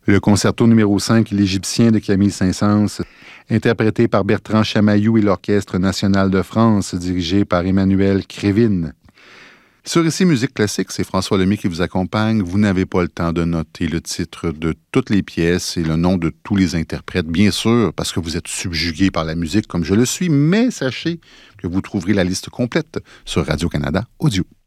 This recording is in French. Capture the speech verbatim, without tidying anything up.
Le concerto numéro cinq, l'Égyptien de Camille Saint-Saëns, interprété par Bertrand Chamaillou et l'Orchestre national de France, dirigé par Emmanuel Krivine. Sur Ici Musique Classique, c'est François Lemay qui vous accompagne. Vous n'avez pas le temps de noter le titre de toutes les pièces et le nom de tous les interprètes, bien sûr, parce que vous êtes subjugué par la musique comme je le suis, mais sachez que vous trouverez la liste complète sur Radio-Canada Audio.